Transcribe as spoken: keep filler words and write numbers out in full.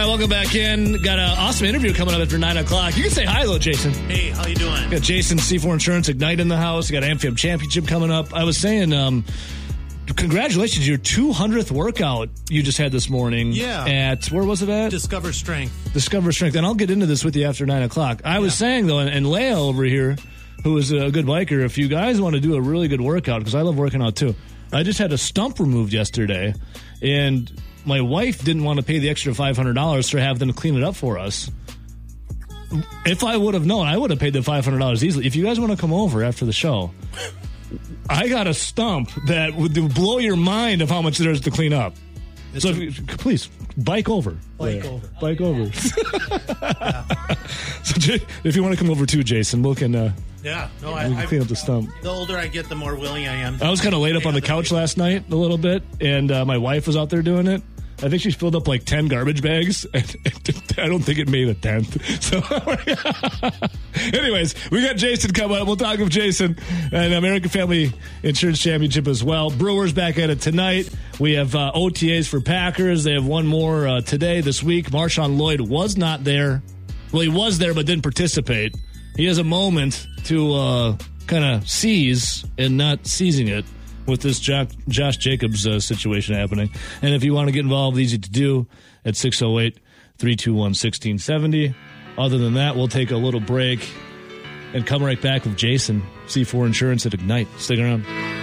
welcome back in. Got an awesome interview coming up after nine o'clock. You can say hi, though, Jason. Hey, how you doing? Got Jason, C four Insurance Ignite in the house. You got Amphium Championship coming up. I was saying, um, congratulations, your two hundredth workout you just had this morning. Yeah. At, where was it at? Discover Strength. Discover Strength. And I'll get into this with you after nine o'clock. I yeah. was saying, though, and, and Leia over here, who is a good biker, if you guys want to do a really good workout, because I love working out, too. I just had a stump removed yesterday, and my wife didn't want to pay the extra five hundred dollars to have them clean it up for us. If I would have known, I would have paid the five hundred dollars easily. If you guys want to come over after the show, I got a stump that would blow your mind of how much there is to clean up. It's so, a, if you, please, bike over. Bike yeah. over. Bike over. yeah. So, if you want to come over too, Jason, we can, uh, yeah, no, we I, can I, clean up the stump. The older I get, the more willing I am. I was kind of laid up on the couch last night a little bit, and uh, my wife was out there doing it. I think she filled up like ten garbage bags, and I don't think it made a tenth. So, anyways, we got Jason coming up. We'll talk with Jason and American Family Insurance Championship as well. Brewers back at it tonight. We have uh, O T As for Packers. They have one more uh, today, this week. Marshawn Lloyd was not there. Well, he was there, but didn't participate. He has a moment to uh, kind of seize and not seizing it with this Josh, Josh Jacobs uh, situation happening. And if you want to get involved, easy to do at six oh eight, three two one, one six seven oh. Other than that, we'll take a little break and come right back with Jason, C four Insurance at Ignite. Stick around.